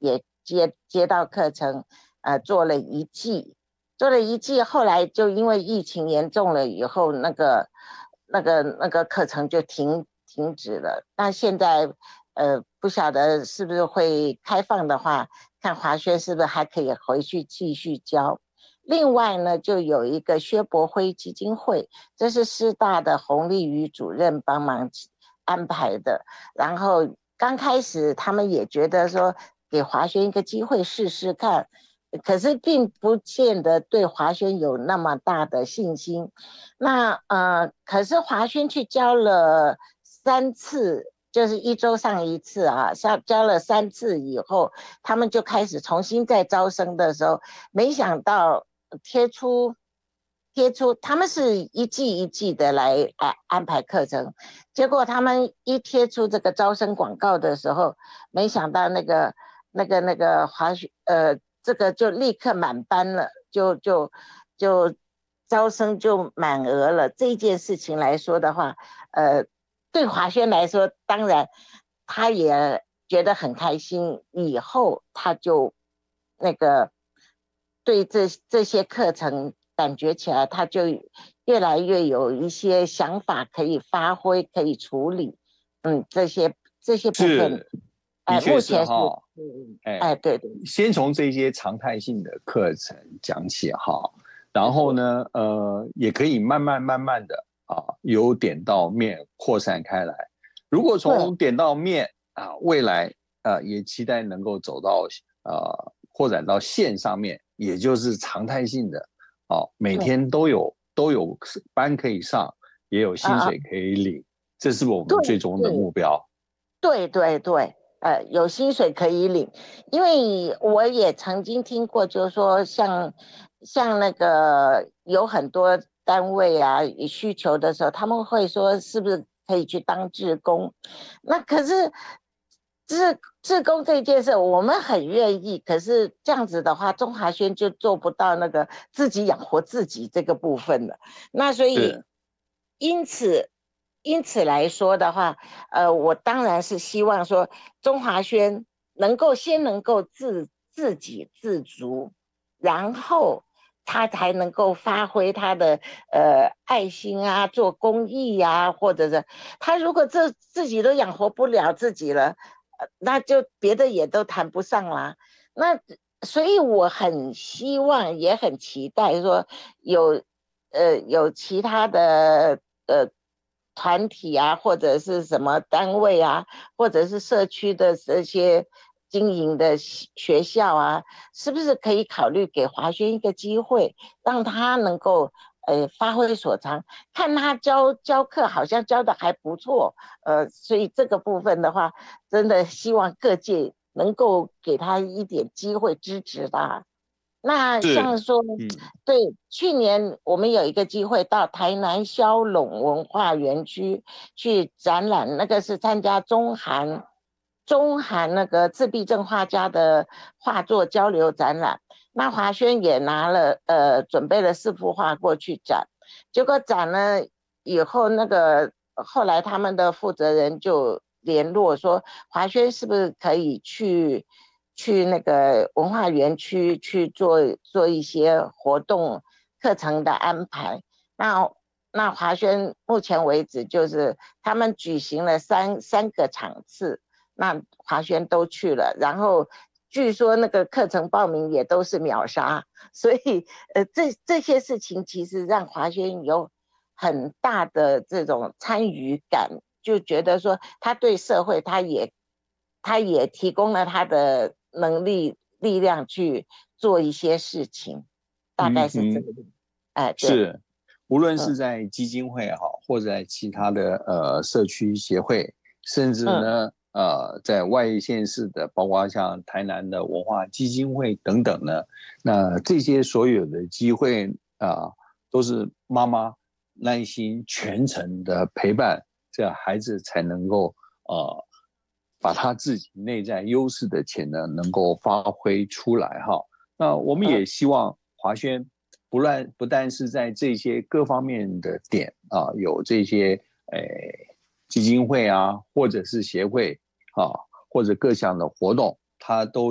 也接到课程，做了一季，后来就因为疫情严重了以后，那个课程就停止了。那现在不晓得是不是会开放的话，看华轩是不是还可以回去继续教。另外呢，就有一个薛伯辉基金会，这是师大的洪丽瑜主任帮忙安排的。然后刚开始他们也觉得说，给华轩一个机会试试看，可是并不见得对华轩有那么大的信心。那可是华轩去教了3次。就是一周上一次啊，教了3次以后，他们就开始重新再招生的时候，没想到贴出，他们是一季一季的来安排课程，结果他们一贴出这个招生广告的时候，没想到那个这个就立刻满班了，就招生就满额了。这件事情来说的话，对华轩来说，当然他也觉得很开心，以后他就那个对这些课程感觉起来，他就越来越有一些想法可以发挥，可以处理。这些部分， 是，的确目前是， 是哈。 对对， 先从这些常态性的课程讲起哈，然后呢，也可以慢慢的由点到面扩散开来。如果从点到面未来也期待能够走到扩展到线上面，也就是常态性的每天都有班可以上，也有薪水可以领，这是我们最终的目标。 对对对，有薪水可以领。因为我也曾经听过，就是说像那个有很多单位啊，有需求的时候，他们会说是不是可以去当志工？那可是志工这件事，我们很愿意，可是这样子的话，中华轩就做不到那个自己养活自己这个部分了。那所以， 是因此来说的话，我当然是希望说中华轩先能够自给自足，然后他才能够发挥他的爱心啊，做公益啊，或者是他如果自己都养活不了自己了，那就别的也都谈不上啦。那所以我很希望，也很期待说有其他的团体啊，或者是什么单位啊，或者是社区的这些经营的学校啊，是不是可以考虑给华轩一个机会，让他能够发挥所长？看他教课好像教的还不错，所以这个部分的话，真的希望各界能够给他一点机会支持他。那像是， 说，对，去年我们有一个机会到台南骁龙文化园区去展览，那个是参加中韩那个自闭症画家的画作交流展览。那华轩也准备了4幅画过去展，结果展了以后，后来他们的负责人就联络说，华轩是不是可以去那个文化园区去做一些活动课程的安排。那华轩目前为止就是他们举行了三个场次，那华轩都去了，然后据说那个课程报名也都是秒杀，所以这些事情其实让华轩有很大的这种参与感，就觉得说他对社会他也提供了他的能力力量去做一些事情，大概是这个。对， 是，无论是在基金会也好，或者在其他的社区协会，甚至呢在外县市的，包括像台南的文化基金会等等呢，那这些所有的机会都是妈妈耐心全程的陪伴，这样孩子才能够把他自己内在优势的潜能能够发挥出来哈。那我们也希望华轩不但是在这些各方面的点有这些基金会或者是协会或者各项的活动，它都